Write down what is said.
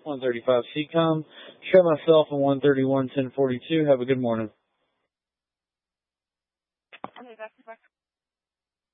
135 CCOM. Show myself on 131-1042. Have a good morning. Okay, that's